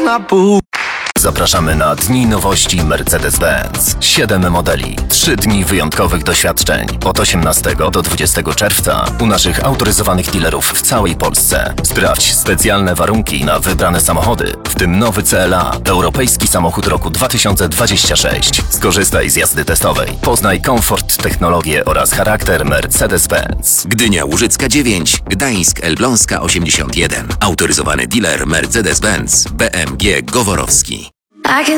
na pół. Zapraszamy na Dni Nowości Mercedes-Benz. 7 modeli, 3 dni wyjątkowych doświadczeń. Od 18 do 20 czerwca u naszych autoryzowanych dealerów w całej Polsce. Sprawdź specjalne warunki na wybrane samochody, w tym nowy CLA, europejski samochód roku 2026. Skorzystaj z jazdy testowej. Poznaj komfort, technologię oraz charakter Mercedes-Benz. Gdynia Łużycka 9, Gdańsk Elbląska 81. Autoryzowany dealer Mercedes-Benz BMG Goworowski.